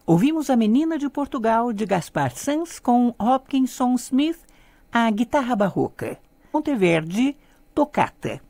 Ouvimos A Menina de Portugal, de Gaspar Sanz, com Hopkinson Smith, a guitarra barroca. Monteverde, Toccata.